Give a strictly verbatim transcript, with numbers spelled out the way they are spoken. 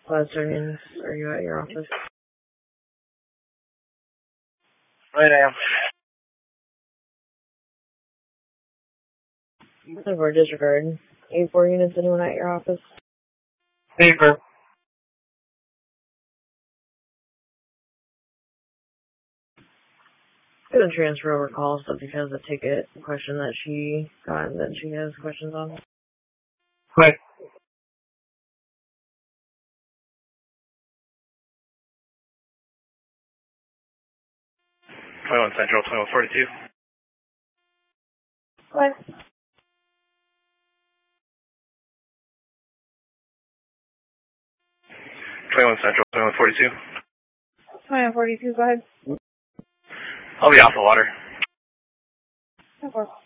Gladstone, are you at your office? Right, I am. Or disregard. eight four units, anyone at your office? Paper. Gonna transfer over calls subject has a ticket question that she got that she has questions on. Quick. twenty-one Central, twenty-one forty-two. What? twenty-one Central, twenty-one forty-two. twenty-one forty-two, go ahead. I'll be off the water. Of course.